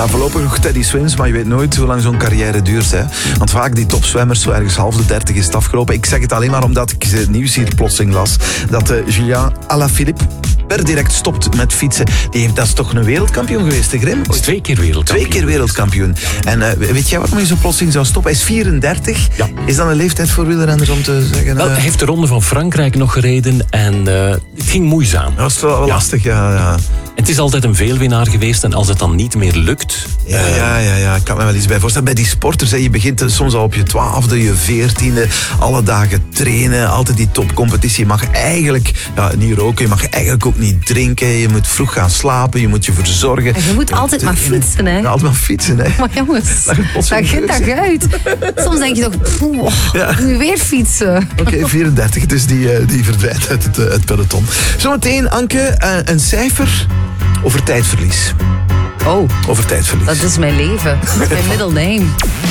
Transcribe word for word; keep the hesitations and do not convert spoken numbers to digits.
Nou, voorlopig nog Teddy Swims, maar je weet nooit hoe lang zo'n carrière duurt. Hè. Want vaak die topzwemmers, zo ergens half de dertig is het afgelopen. Ik zeg het alleen maar omdat ik het nieuws hier plotseling las. Dat uh, Julien Alaphilippe per direct stopt met fietsen. Die heeft, dat is toch een wereldkampioen geweest, de Grim? Is twee keer wereldkampioen. Twee keer wereldkampioen. En uh, weet jij waarom hij zo plotseling zou stoppen? Hij is vierendertig. Ja. Is dat een leeftijd voor wielrenners om te zeggen? Wel, uh... hij heeft de Ronde van Frankrijk nog gereden en uh, het ging moeizaam. Dat was wel Ja. lastig, ja. ja. Het is altijd een veelwinnaar geweest en als het dan niet meer lukt... Ja, uh, ja, ja, ja, ik kan me wel iets bij voorstellen. Bij die sporters, hè, je begint soms al op je twaalfde, je veertiende, alle dagen trainen, altijd die topcompetitie. Je mag eigenlijk ja, niet roken, je mag eigenlijk ook niet drinken, je moet vroeg gaan slapen, je moet je verzorgen. En je moet altijd maar fietsen, hè? Ja, altijd maar fietsen, hè. Maar jongens, Dat gaat plotseling dag in dag uit. Soms denk je toch, poeh, Ja. nu weer fietsen. Oké, okay, vierendertig, dus die, uh, die verdwijnt uit het, uh, het peloton. Zometeen, Anke, uh, een cijfer over tijdverlies. Oh, Over tijdverlies. dat is mijn leven. Mijn middle name.